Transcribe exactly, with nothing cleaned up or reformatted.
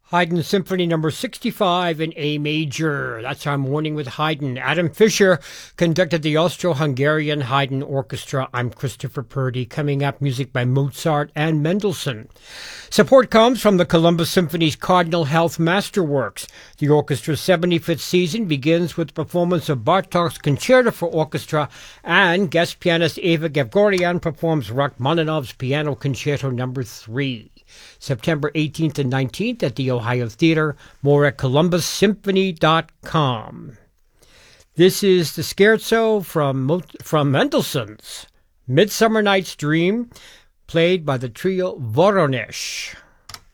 Haydn Symphony number sixty-five in A major. That's our Morning with Haydn. Adam Fischer conducted the Austro-Hungarian Haydn Orchestra. I'm Christopher Purdy. Coming up, music by Mozart and Mendelssohn. Support comes from the Columbus Symphony's Cardinal Health Masterworks. The orchestra's seventy-fifth season begins with the performance of Bartok's Concerto for Orchestra, and guest pianist Eva Gevgorian performs Rachmaninoff's Piano Concerto number three. September eighteenth and nineteenth at the Ohio Theater. More at columbus symphony dot com. This is the scherzo from, from Mendelssohn's Midsummer Night's Dream, played by the trio Voronezh.